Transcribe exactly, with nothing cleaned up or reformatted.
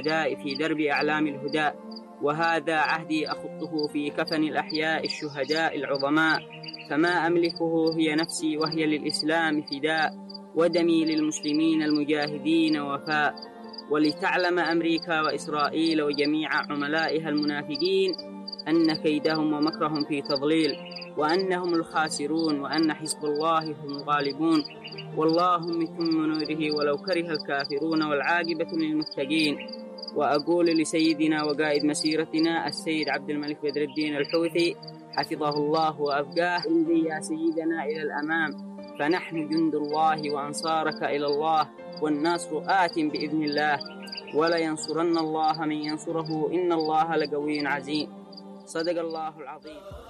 الشهداء في درب أعلام الهدى، وهذا عهدي أخطه في كفن الأحياء الشهداء العظماء، فما أملكه هي نفسي وهي للإسلام فداء، ودمي للمسلمين المجاهدين وفاء. ولتعلم أمريكا وإسرائيل وجميع عملائها المنافقين أن كيدهم ومكرهم في تضليل، وأنهم الخاسرون، وأن حزب الله هم الغالبون، والله متم نوره ولو كره الكافرون، والعاقبة للمتقين. وأقول لسيدنا وقائد مسيرتنا السيد عبد الملك بدر الدين الحوثي حفظه الله وأبقاه: امضي يا سيدنا إلى الأمام، فنحن جند الله وأنصارك إلى الله، والنصر آت بإذن الله، ولا ينصرن الله من ينصره، إن الله لقوي عزيز. صدق الله العظيم.